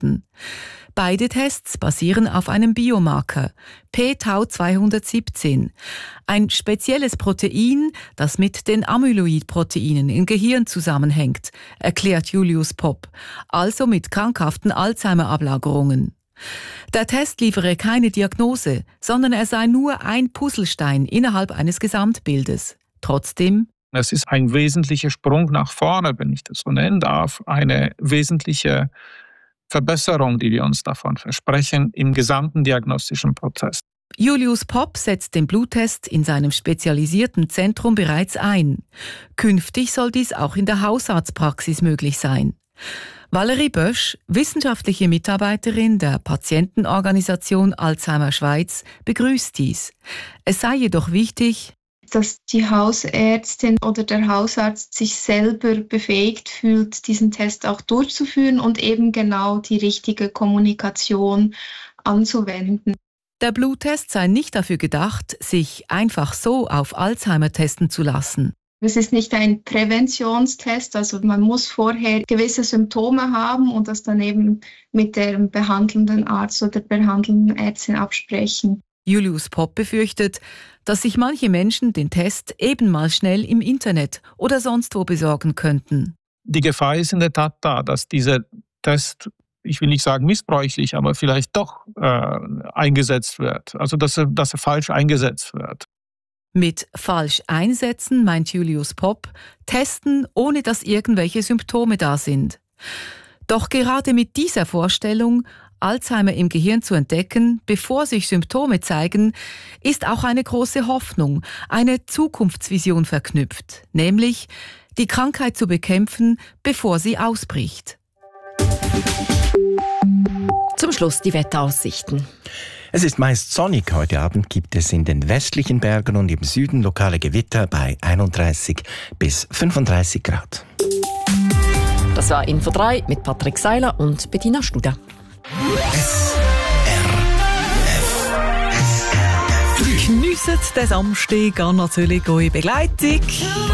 werden. Beide Tests basieren auf einem Biomarker, p-Tau217, ein spezielles Protein, das mit den Amyloid-Proteinen im Gehirn zusammenhängt, erklärt Julius Popp, also mit krankhaften Alzheimer-Ablagerungen. Der Test liefere keine Diagnose, sondern er sei nur ein Puzzlestein innerhalb eines Gesamtbildes. Trotzdem: Es ist ein wesentlicher Sprung nach vorne, wenn ich das so nennen darf, eine wesentliche Verbesserung, die wir uns davon versprechen, im gesamten diagnostischen Prozess. Julius Popp setzt den Bluttest in seinem spezialisierten Zentrum bereits ein. Künftig soll dies auch in der Hausarztpraxis möglich sein. Valerie Bösch, wissenschaftliche Mitarbeiterin der Patientenorganisation Alzheimer Schweiz, begrüßt dies. Es sei jedoch wichtig, dass die Hausärztin oder der Hausarzt sich selber befähigt fühlt, diesen Test auch durchzuführen und eben genau die richtige Kommunikation anzuwenden. Der Bluttest sei nicht dafür gedacht, sich einfach so auf Alzheimer testen zu lassen. Es ist nicht ein Präventionstest, also man muss vorher gewisse Symptome haben und das dann eben mit dem behandelnden Arzt oder der behandelnden Ärztin absprechen. Julius Popp befürchtet, dass sich manche Menschen den Test eben mal schnell im Internet oder sonst wo besorgen könnten. Die Gefahr ist in der Tat da, dass dieser Test, ich will nicht sagen missbräuchlich, aber vielleicht doch eingesetzt wird. Also dass er falsch eingesetzt wird. Mit falsch einsetzen meint Julius Popp testen, ohne dass irgendwelche Symptome da sind. Doch gerade mit dieser Vorstellung, Alzheimer im Gehirn zu entdecken, bevor sich Symptome zeigen, ist auch eine große Hoffnung, eine Zukunftsvision verknüpft, nämlich die Krankheit zu bekämpfen, bevor sie ausbricht. Zum Schluss die Wetteraussichten. Es ist meist sonnig. Heute Abend gibt es in den westlichen Bergen und im Süden lokale Gewitter bei 31 bis 35 Grad. Das war Info 3 mit Patrick Seiler und Bettina Studer. Geniessen den Samstag an natürlich eure Begleitung.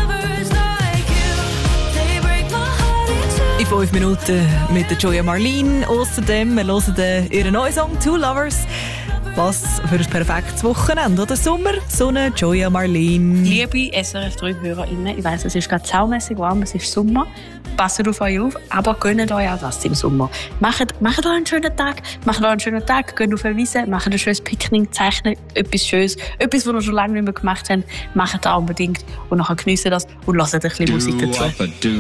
In 5 Minuten mit der Joya Marlene. Außerdem wir hören ihren neuen Song «Two Lovers». Was für ein perfektes Wochenende oder Sommer? Sonne, Joya Marlene. Liebe SRF3-HörerInnen, ich weiss, es ist gerade saumässig warm, es ist Sommer. Passt auf euch auf, aber gönnt euch auch das im Sommer. Macht euch einen schönen Tag, geht auf eine Wiese, macht ein schönes Picknick, zeichnet etwas Schönes, etwas, was ihr schon lange nicht mehr gemacht habt, macht das unbedingt und nachher geniessen das und lasst ein bisschen Musik dazu.